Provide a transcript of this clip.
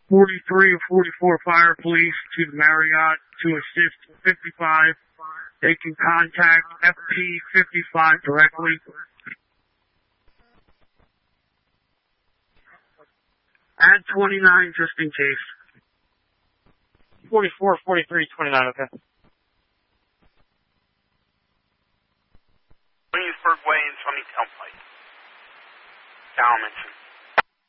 43 or 44 Fire Police to the Marriott to assist 55. They can contact FP55 directly. Add 29 just in case. 44, 43, 29, okay. Williamsburg Way and Sunny Turnpike. Dalmenton.